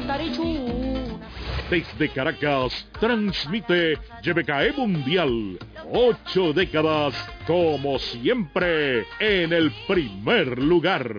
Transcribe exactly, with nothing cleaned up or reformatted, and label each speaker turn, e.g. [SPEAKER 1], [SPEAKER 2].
[SPEAKER 1] Tarichuna.
[SPEAKER 2] Desde Caracas, transmite Y B K E Mundial. Ocho décadas, como siempre, en el primer lugar.